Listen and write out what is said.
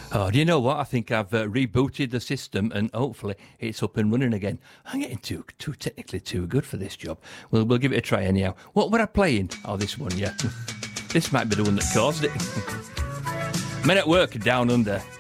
Oh, do you know what? I think I've rebooted the system and hopefully it's up and running again. I'm getting too technically too good for this job. We'll give it a try anyhow. What were I playing? Oh, this one, yeah. This might be the one that caused it. Men at Work, Down Under.